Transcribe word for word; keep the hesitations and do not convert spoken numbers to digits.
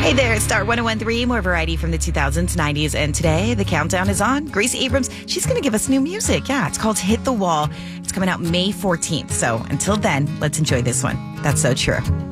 Hey there, it's Star one oh one three, more variety from the two thousands, nineties, and today the countdown is on. Gracie Abrams, she's going to give us new music. Yeah, it's called Hit the Wall. It's coming out May fourteenth. So until then, let's enjoy this one. That's so true.